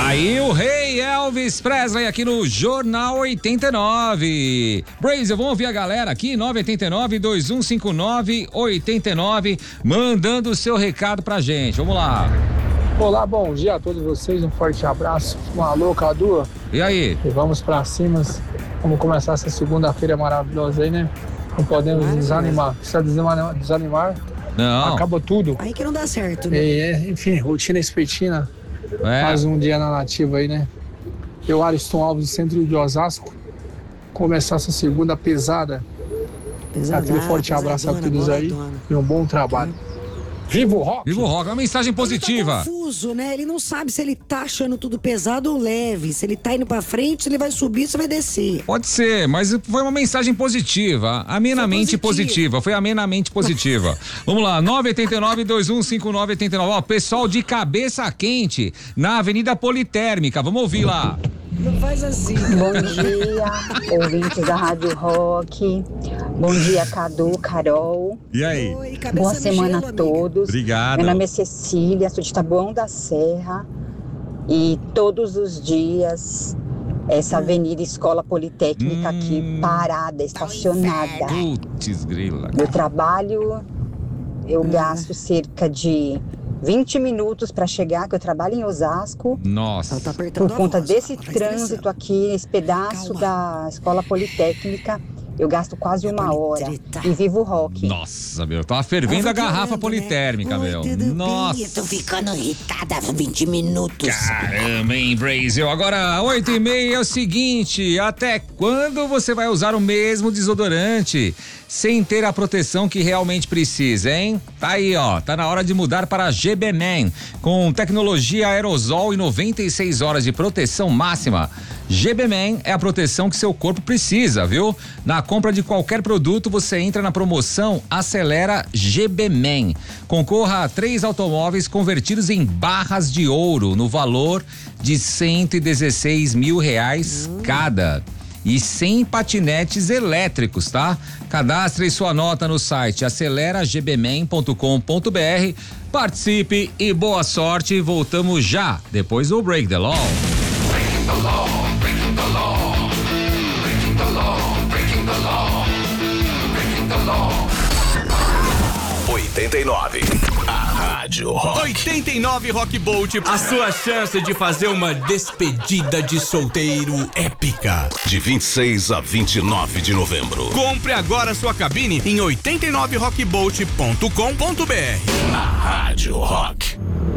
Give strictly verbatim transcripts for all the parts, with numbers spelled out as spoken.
Aí o rei Elvis Presley aqui no Jornal oitenta e nove. Brasil, vamos ouvir a galera aqui, nove oito nove, dois um cinco nove, oito nove, mandando o seu recado pra gente. Vamos lá. Olá, bom dia a todos vocês, um forte abraço. Um alô, Cadu. E aí? E vamos pra cima, vamos começar essa segunda-feira maravilhosa aí, né? Não podemos desanimar. Se desanimar, desanimar não. Acaba tudo. Aí que não dá certo, né? É, enfim, rotina espetina. É. Mais um dia na nativa aí, né? Eu, Ariston Alves, centro de Osasco. Começar essa segunda pesada. Pesada, Aquele forte abraço a todos aí e um bom trabalho. Viva o rock! Viva o rock, uma mensagem positiva. Ele tá confuso, né? Ele não sabe se ele tá achando tudo pesado ou leve. Se ele tá indo pra frente, se ele vai subir, se vai descer. Pode ser, mas foi uma mensagem positiva, amenamente positiva, foi amenamente positiva. Vamos lá, nove oito nove, dois um cinco nove, oito nove. Ó, pessoal de Cabeça Quente, na Avenida Politérmica, vamos ouvir lá. Não faz assim. Bom dia, ouvintes da Rádio Rock. Bom dia, Cadu, Carol. E aí? Oi, Boa semana gelo, a todos. Obrigado. Meu nome é Cecília, sou de Taboão da Serra. E todos os dias, essa avenida Escola Politécnica hum, aqui parada, estacionada. Putz, grila. Meu trabalho, eu gasto cerca de vinte minutos para chegar, que eu trabalho em Osasco. Nossa. Tá por conta voz, desse tá trânsito aqui, esse pedaço Calma. da Escola Politécnica, eu gasto quase uma hora. E vivo o rock. Nossa, meu, tava fervendo a garrafa politérmica, meu. Nossa. Eu tô ficando irritada há vinte minutos. Caramba, hein, Brasil? Agora, oito e meia é o seguinte, até quando você vai usar o mesmo desodorante sem ter a proteção que realmente precisa, hein? Tá aí, ó, tá na hora de mudar para G B Man, com tecnologia aerosol e noventa e seis horas de proteção máxima. G B Man é a proteção que seu corpo precisa, viu? Na compra de qualquer produto, você entra na promoção Acelera G B Man. Concorra a três automóveis convertidos em barras de ouro no valor de cento e dezesseis mil reais hum. cada. E cem patinetes elétricos, tá? Cadastre sua nota no site acelera g b man ponto com ponto b r. Participe e boa sorte. Voltamos já, depois do Break the Law. Breaking the law, breaking the law, breaking the law, breaking the law, breaking the law. oitenta e nove. A Rádio Rock. oitenta e nove Rock Bolt, a sua chance de fazer uma despedida de solteiro épica. De vinte e seis a vinte e nove de novembro. Compre agora sua cabine em oitenta e nove rock bolt ponto com ponto b r. A Rádio Rock.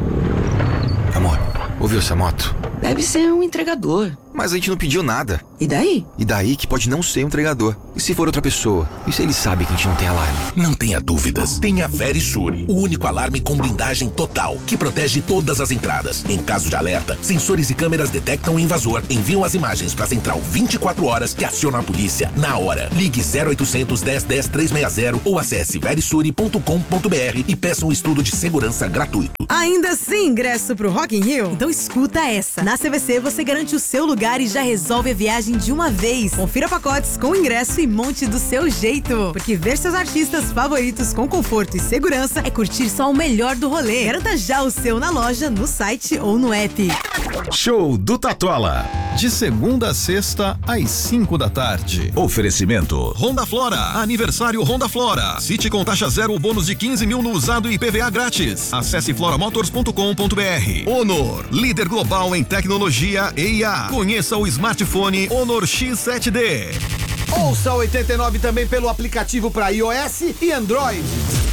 Amor, ouviu essa moto? Deve ser um entregador. Mas a gente não pediu nada. E daí? E daí que pode não ser um entregador. E se for outra pessoa? E se ele sabe que a gente não tem alarme? Não tenha dúvidas. Tenha Verisure, o único alarme com blindagem total, que protege todas as entradas. Em caso de alerta, sensores e câmeras detectam o invasor, enviam as imagens para a central vinte e quatro horas que aciona a polícia na hora. Ligue zero oitocentos, dez, dez, trezentos e sessenta ou acesse verisure ponto com ponto b r e peça um estudo de segurança gratuito. Ainda sem ingresso pro Rock in Rio? Então escuta essa. Na C V C você garante o seu lugar e já resolve a viagem de uma vez. Confira pacotes com ingresso e monte do seu jeito. Porque ver seus artistas favoritos com conforto e segurança é curtir só o melhor do rolê. Garanta já o seu na loja, no site ou no app. Show do Tatola. De segunda a sexta, às cinco da tarde. Oferecimento Honda Flora, aniversário Honda Flora. City com taxa zero, bônus de quinze mil no usado e I P V A grátis. Acesse floramotors ponto com ponto b r. Honor, líder global em tecnologia e I A. Conheça o smartphone Honor X sete D. Ouça oitenta e nove também pelo aplicativo para iOS e Android.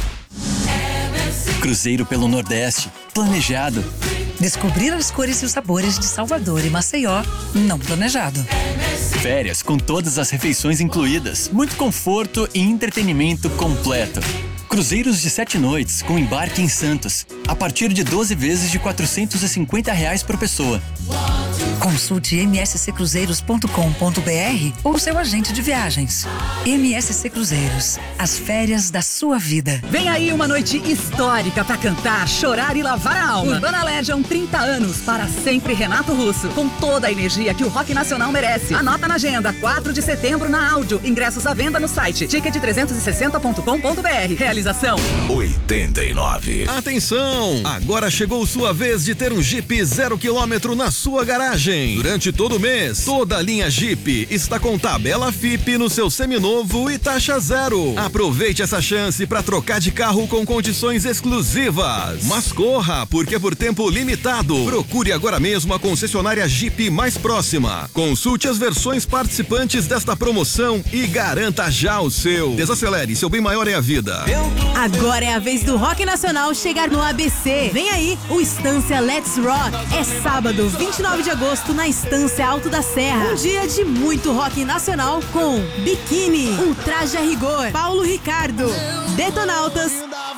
Cruzeiro pelo Nordeste, planejado. Descobrir as cores e os sabores de Salvador e Maceió, não planejado. Férias com todas as refeições incluídas, muito conforto e entretenimento completo. Cruzeiros de sete noites com embarque em Santos, a partir de doze vezes de quatrocentos e cinquenta reais por pessoa. Consulte m s c cruzeiros ponto com ponto b r ou seu agente de viagens. M S C Cruzeiros, as férias da sua vida. Vem aí uma noite histórica pra cantar, chorar e lavar a alma. Urbana Legend, trinta anos, para sempre Renato Russo, com toda a energia que o rock nacional merece. Anota na agenda, quatro de setembro na Áudio. Ingressos à venda no site ticket trezentos e sessenta ponto com ponto b r. Realização oitenta e nove. Atenção! Agora chegou sua vez de ter um Jeep zero quilômetro na sua garagem. Durante todo o mês, toda a linha Jeep está com tabela F I P no seu seminovo e taxa zero. Aproveite essa chance para trocar de carro com condições exclusivas. Mas corra, porque é por tempo limitado. Procure agora mesmo a concessionária Jeep mais próxima. Consulte as versões participantes desta promoção e garanta já o seu. Desacelere, seu bem maior é a vida. Agora é a vez do rock nacional chegar no A B C. Vem aí o Estância Let's Rock. É sábado, vinte e nove de agosto, na Estância Alto da Serra. Um dia de muito rock nacional com Biquíni, Ultraje a Rigor, Paulo Ricardo, Detonautas,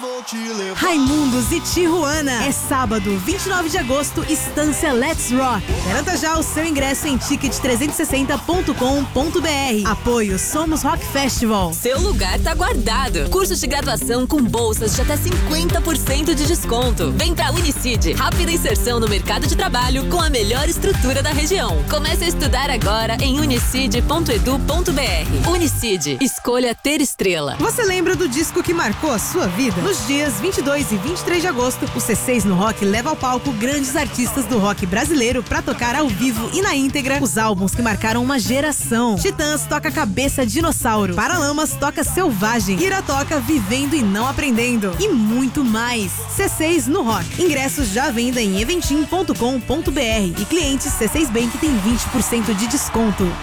Raimundos e Tijuana. É sábado, vinte e nove de agosto, Estância Let's Rock. Garanta já o seu ingresso em ticket trezentos e sessenta ponto com ponto b r. Apoio Somos Rock Festival. Seu lugar tá guardado. Cursos de graduação com bolsas de até cinquenta por cento de desconto. Vem pra Unicid, rápida inserção no mercado de trabalho com a melhor estrutura da região. Comece a estudar agora em unicid ponto edu ponto b r. Unicid, escolha ter estrela. Você lembra do disco que marcou a sua vida? Nos dias vinte e dois e vinte e três de agosto, o C seis no Rock leva ao palco grandes artistas do rock brasileiro pra tocar ao vivo e na íntegra os álbuns que marcaram uma geração. Titãs toca Cabeça Dinossauro, Paralamas toca Selvagem, Ira toca Vivendo e Não Aprendendo e muito mais. C seis no Rock. Ingressos já à venda em eventim ponto com ponto b r e clientes C seis Bank tem vinte por cento de desconto.